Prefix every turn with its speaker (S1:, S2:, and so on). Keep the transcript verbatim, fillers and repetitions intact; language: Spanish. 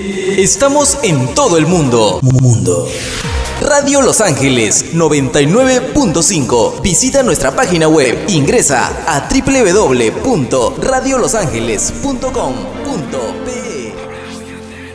S1: Estamos en todo el mundo. Mundo. Radio Los Ángeles noventa y nueve punto cinco. Visita nuestra página web. Ingresa a doble u doble u doble u punto radio los ángeles punto com punto pe.